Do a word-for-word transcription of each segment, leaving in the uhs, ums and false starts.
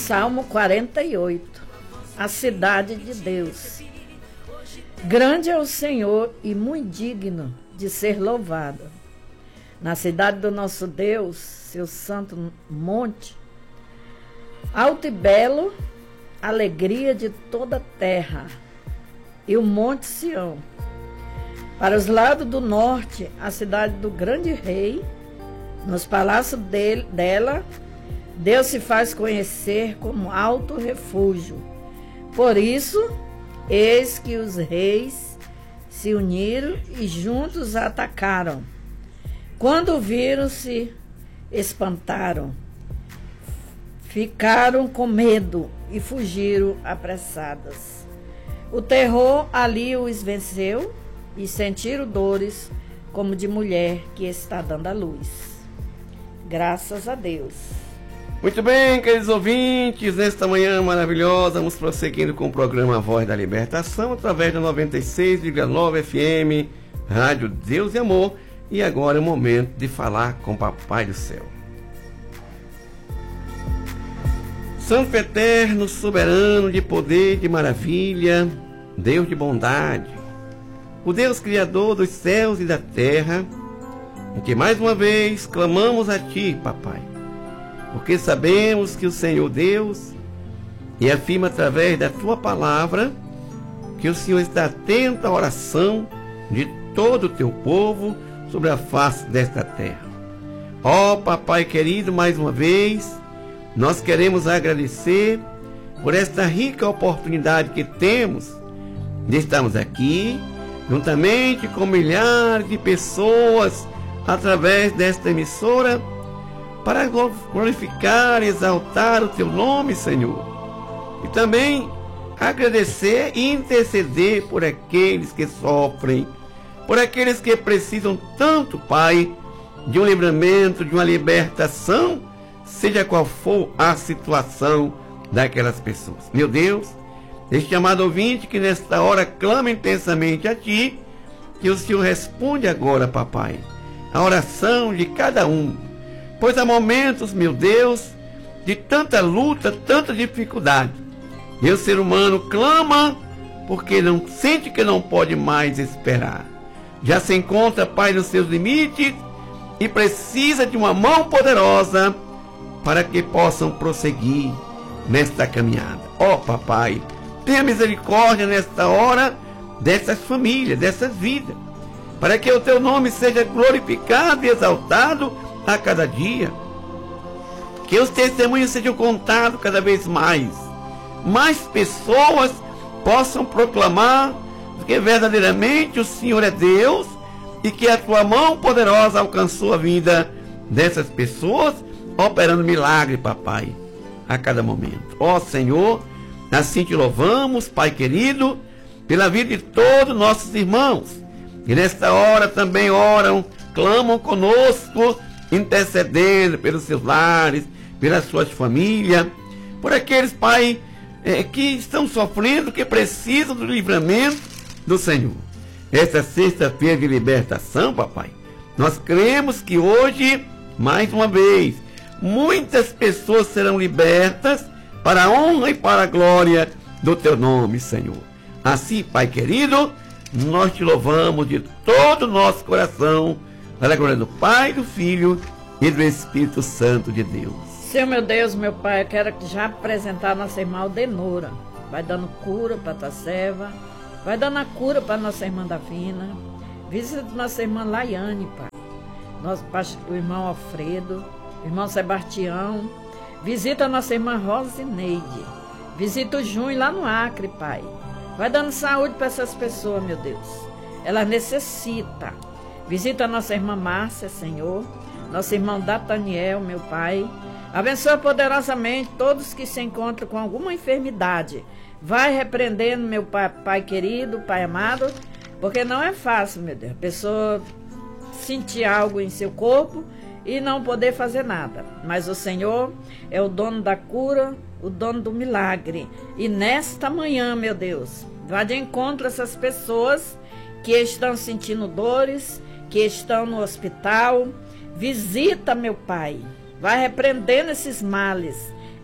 Salmo quarenta e oito. A cidade de Deus. Grande é o Senhor e muito digno de ser louvado. Na cidade do nosso Deus, seu santo monte, alto e belo, alegria de toda a terra, e o monte Sião. Para os lados do norte, a cidade do grande rei, nos palácios dele, dela, Deus se faz conhecer como alto refúgio. Por isso, eis que os reis se uniram e juntos a atacaram. Quando viram, se espantaram, ficaram com medo e fugiram apressadas. O terror ali os venceu e sentiram dores como de mulher que está dando à luz. Graças a Deus. Muito bem, queridos ouvintes, nesta manhã maravilhosa, vamos prosseguindo com o programa Voz da Libertação, através da noventa e seis vírgula nove F M, Rádio Deus e Amor, e agora é o momento de falar com o Papai do Céu. Santo eterno, soberano, de poder, de maravilha, Deus de bondade, o Deus criador dos céus e da terra, em que mais uma vez clamamos a Ti, Papai, porque sabemos que o Senhor Deus, e afirma através da Tua palavra, que o Senhor está atento à oração de todo o Teu povo sobre a face desta terra. Ó Papai querido, mais uma vez, nós queremos agradecer por esta rica oportunidade que temos de estarmos aqui, juntamente com milhares de pessoas, através desta emissora, para glorificar e exaltar o Teu nome, Senhor. E também agradecer e interceder por aqueles que sofrem, por aqueles que precisam tanto, Pai, de um livramento, de uma libertação, seja qual for a situação daquelas pessoas. Meu Deus, este amado ouvinte que nesta hora clama intensamente a Ti, que o Senhor responde agora, Papai, a oração de cada um, pois há momentos, meu Deus, de tanta luta, tanta dificuldade, e o ser humano clama porque não sente que não pode mais esperar. Já se encontra, Pai, nos seus limites e precisa de uma mão poderosa para que possam prosseguir nesta caminhada. Ó Papai, tenha misericórdia nesta hora dessas famílias, dessas vidas, para que o Teu nome seja glorificado e exaltado a cada dia, que os testemunhos sejam contados cada vez mais, mais pessoas possam proclamar que verdadeiramente o Senhor é Deus e que a Tua mão poderosa alcançou a vida dessas pessoas, operando milagre, Papai, a cada momento. Ó Senhor, assim Te louvamos, Pai querido, pela vida de todos nossos irmãos, que nesta hora também oram, clamam conosco, intercedendo pelos seus lares, pelas suas famílias, por aqueles, Pai, é, que estão sofrendo, que precisam do livramento do Senhor. Esta sexta-feira de libertação, Papai, nós cremos que hoje, mais uma vez, muitas pessoas serão libertas para a honra e para a glória do Teu nome, Senhor. Assim, Pai querido, nós Te louvamos de todo o nosso coração, para a glória do Pai, do Filho e do Espírito Santo de Deus. Senhor, meu Deus, meu Pai, eu quero já apresentar a nossa irmã Aldenora. Vai dando cura para a tua serva, vai dando a cura para a nossa irmã Davina. Visita nossa irmã Laiane, Pai. Nosso, o irmão Alfredo, o irmão Sebastião. Visita a nossa irmã Rosineide. Visita o Junho lá no Acre, Pai. Vai dando saúde para essas pessoas, meu Deus. Elas necessitam. Visita a nossa irmã Márcia, Senhor. Nosso irmão Dataniel, meu Pai. Abençoa poderosamente todos que se encontram com alguma enfermidade. Vai repreendendo, meu pai, pai querido, Pai amado, porque não é fácil, meu Deus. A pessoa sentir algo em seu corpo e não poder fazer nada. Mas o Senhor é o dono da cura, o dono do milagre. E nesta manhã, meu Deus, vá de encontro a essas pessoas que estão sentindo dores, que estão no hospital. Visita, meu Pai. Vai repreendendo esses males.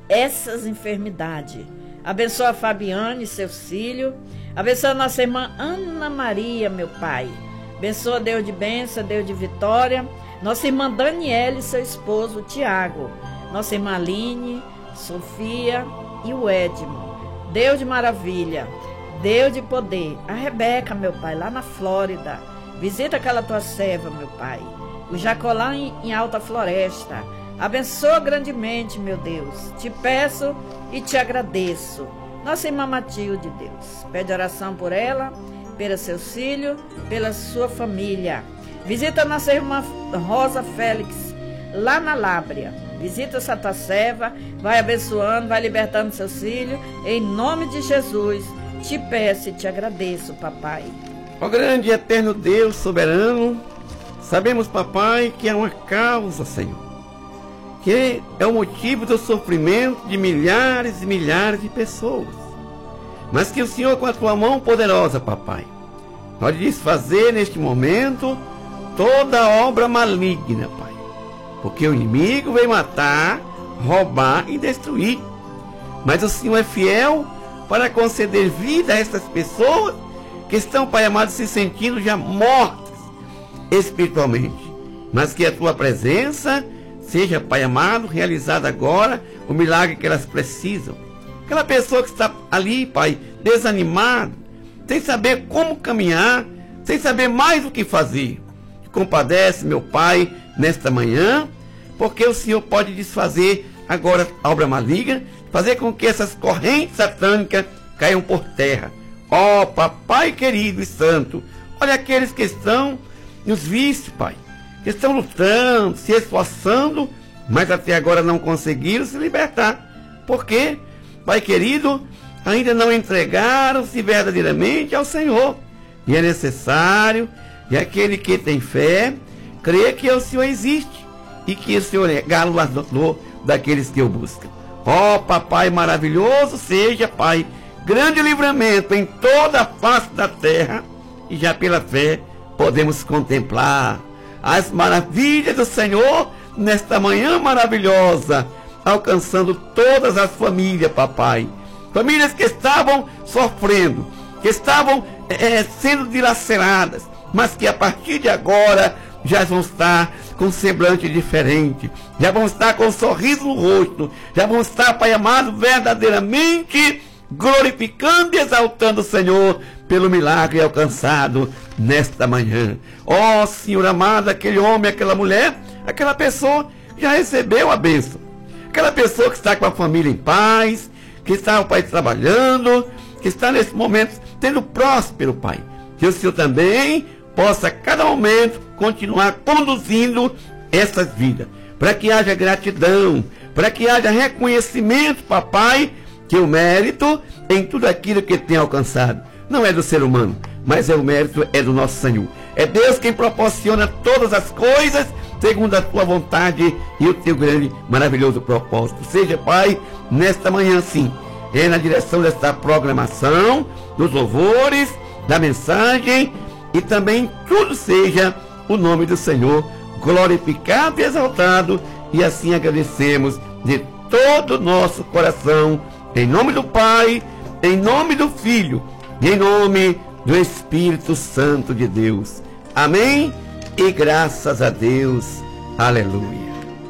essas enfermidades. Abençoa a Fabiane e seus filhos. Abençoa a nossa irmã Ana Maria, meu Pai. Abençoa Deus de bênção, Deus de vitória. Nossa irmã Daniela e seu esposo, Tiago. Nossa irmã Aline, Sofia e o Edmo. Deus de maravilha, Deus de poder. A Rebeca, meu Pai, lá na Flórida. Visita aquela tua serva, meu Pai. O Jacolá em, em Alta Floresta. Abençoa grandemente, meu Deus. Te peço e te agradeço. Nossa irmã Matilde, Deus. Pede oração por ela, pelos seus filhos, pela sua família. Visita nossa irmã Rosa Félix, lá na Lábrea. Visita essa tua serva, vai abençoando, vai libertando seus filhos. Em nome de Jesus, te peço e te agradeço, papai. Ó grande e eterno Deus soberano, sabemos, papai, que é uma causa, Senhor, que é o motivo do sofrimento de milhares e milhares de pessoas. Mas que o Senhor, com a tua mão poderosa, papai, pode desfazer neste momento toda obra maligna, Pai. Porque o inimigo veio matar, roubar e destruir. Mas o Senhor é fiel para conceder vida a essas pessoas que estão, Pai amado, se sentindo já mortas espiritualmente. Mas que a tua presença seja, Pai amado, realizada agora o milagre que elas precisam. Aquela pessoa que está ali, Pai, desanimada, sem saber como caminhar, sem saber mais o que fazer. Compadece, meu Pai, nesta manhã, porque o Senhor pode desfazer agora a obra maligna, fazer com que essas correntes satânicas caiam por terra. Ó oh, Papai querido e santo, olha aqueles que estão nos vícios, Pai, que estão lutando, se esforçando, mas até agora não conseguiram se libertar. Por quê? Pai querido, ainda não entregaram-se verdadeiramente ao Senhor. E é necessário que aquele que tem fé crê que o Senhor existe e que o Senhor é galardoador daqueles que o buscam. Ó Papai maravilhoso, seja, Pai, grande livramento em toda a face da terra, e já pela fé podemos contemplar as maravilhas do Senhor nesta manhã maravilhosa, alcançando todas as famílias, papai. Famílias que estavam sofrendo, que estavam é, sendo dilaceradas, mas que a partir de agora já vão estar com um semblante diferente, já vão estar com um sorriso no rosto, já vão estar, Pai amado, verdadeiramente glorificando e exaltando o Senhor pelo milagre alcançado nesta manhã. Ó oh, Senhor amado, aquele homem, aquela mulher, aquela pessoa já recebeu a bênção. Aquela pessoa que está com a família em paz, que está o Pai trabalhando, que está nesse momento tendo próspero, Pai. Que o Senhor também possa a cada momento continuar conduzindo essas vidas, para que haja gratidão, para que haja reconhecimento, papai, que o mérito em tudo aquilo que tem alcançado não é do ser humano, mas é o mérito é do nosso Senhor. É Deus quem proporciona todas as coisas segundo a tua vontade e o teu grande, maravilhoso propósito. Seja, Pai, nesta manhã sim, é na direção desta programação, dos louvores, da mensagem, e também tudo seja o nome do Senhor glorificado e exaltado, e assim agradecemos de todo o nosso coração, em nome do Pai, em nome do Filho, e em nome do Espírito Santo de Deus. Amém? E graças a Deus. Aleluia.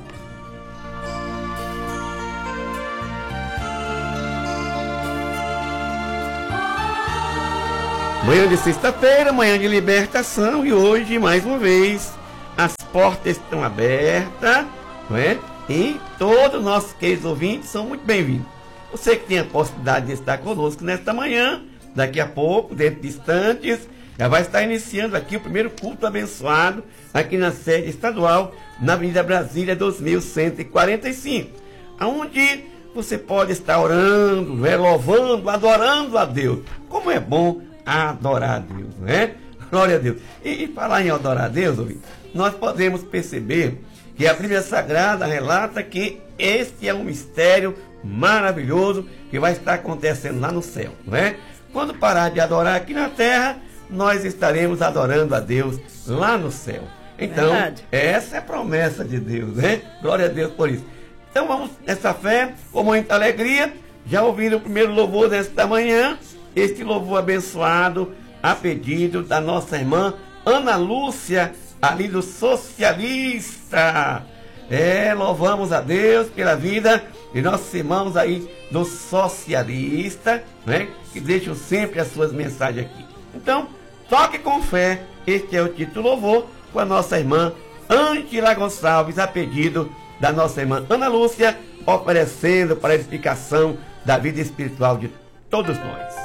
Manhã de sexta-feira, manhã de libertação, e hoje, mais uma vez, as portas estão abertas, não é? E todos os nossos queridos ouvintes são muito bem-vindos. Você que tem a possibilidade de estar conosco nesta manhã, daqui a pouco, dentro de instantes, já vai estar iniciando aqui o primeiro culto abençoado, aqui na sede estadual, na Avenida Brasília dois mil cento e quarenta e cinco, onde você pode estar orando, né, louvando, adorando a Deus. Como é bom adorar a Deus, né? Glória a Deus. E, e falar em adorar a Deus, ouvindo, nós podemos perceber que a Bíblia Sagrada relata que este é um mistério maravilhoso que vai estar acontecendo lá no céu, né? Quando parar de adorar aqui na terra, nós estaremos adorando a Deus lá no céu. Então, verdade, essa é a promessa de Deus, né? Glória a Deus por isso. Então vamos nessa fé, com muita alegria, já ouviram o primeiro louvor desta manhã, este louvor abençoado, a pedido da nossa irmã Ana Lúcia, ali do Socialista. É, louvamos a Deus pela vida de nossos irmãos aí do Socialista, né, que deixam sempre as suas mensagens aqui. Então, toque com fé, este é o título do louvor, com a nossa irmã Ângela Gonçalves, a pedido da nossa irmã Ana Lúcia, oferecendo para a edificação da vida espiritual de todos nós.